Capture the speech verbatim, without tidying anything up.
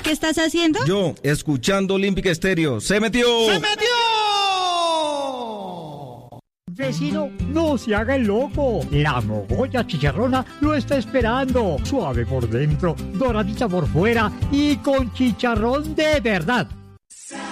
¿Qué estás haciendo? Yo, escuchando Olímpica Estéreo. ¡Se metió! ¡Se metió! Vecino, no se haga el loco. La mogolla chicharrona lo está esperando. Suave por dentro, doradita por fuera y con chicharrón de verdad.